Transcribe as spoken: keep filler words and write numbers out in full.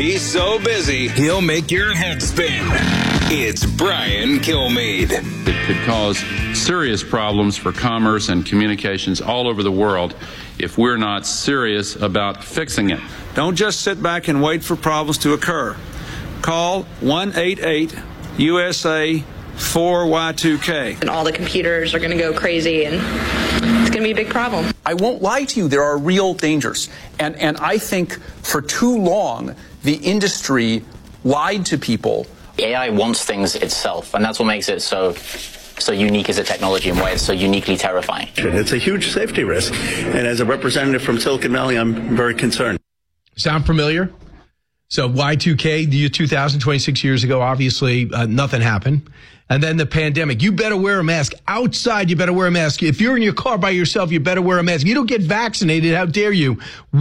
He's so busy, he'll make your head spin. It's Brian Kilmeade. It could cause serious problems for commerce and communications all over the world if we're not serious about fixing it. Don't just sit back and wait for problems to occur. Call one eight eight U S A four Y two K. And all the computers are going to go crazy, and it's going to be a big problem. I won't lie to you, there are real dangers. And, and I think for too long, the industry lied to people. A I wants things itself, and that's what makes it so so unique as a technology and why it's so uniquely terrifying. It's a huge safety risk, and as a representative from Silicon Valley, I'm very concerned. Sound familiar? So Y two K, the year two thousand, twenty-six years ago, obviously uh, nothing happened. And then the pandemic. You better wear a mask. Outside, you better wear a mask. If you're in your car by yourself, you better wear a mask. You don't get vaccinated. How dare you?